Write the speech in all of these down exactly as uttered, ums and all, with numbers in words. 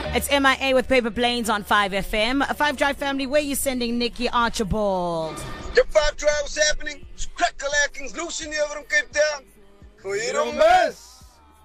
It's M I A with Paper Planes on five F M. A Five Drive family, where you sending Nikki Archibald? The Five Drive was happening. Crackalackings loose in here from Cape Town. Goeiemiddag, miss.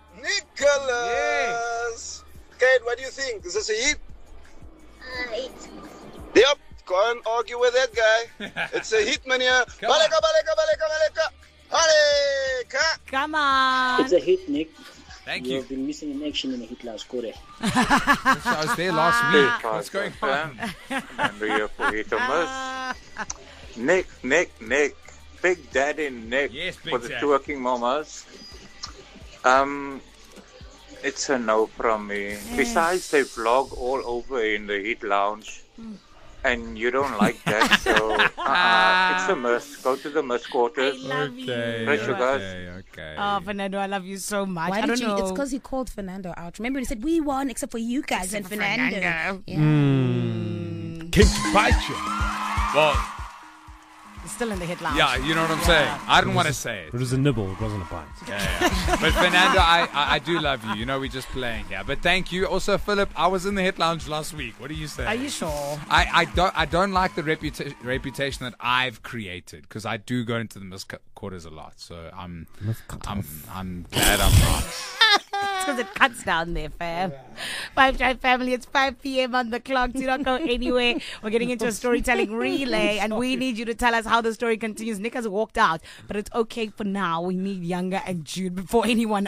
Nicholas. Kate, what do you think? Is this a hit? Uh, it's Yep. Can't argue with that guy. It's a hit, man. Baleka, baleka, baleka, baleka. Baleka. Come on. It's a hit, Nick. Thank You've you. been missing in action in a hit last quarter. I was there last week. What's going on? And we are for hit or miss. Nick, Nick, Nick. Big Daddy Nick Yes, Big for the Dad. twerking mamas. Um, it's a no from me. Besides, they vlog all over in the Heat Lounge. And you don't like that, so uh-uh, it's a miss. Go to the miss quarters. I love Okay, you. Pressure, guys. okay, okay. Oh, Fernando, I love you so much. Why I did don't you? know. It's because he called Fernando out. Remember, he said we won except for you guys Except and for Fernando. Fernando. Yeah. Came to bite you. Well, It's still in the hit lounge. yeah, you know what I'm saying. I didn't want to say it. It was a nibble, it wasn't a bite. Yeah, yeah. But Fernando, I, I, I do love you. You know, we're just playing here. But thank you. Also, Philip, I was in the hit lounge last week. What do you say? Are you sure? I, I don't I don't like the reputa- reputation that I've created because I do go into the miss quarters a lot. So I'm I'm I'm glad I'm not. It's because it cuts down there, fam. Five Drive family, it's five p.m. on the clock. Do not go anywhere. We're getting into a storytelling relay, and we need you to tell us how the story continues. Nick has walked out, but it's okay for now. We need Younger and Jude before anyone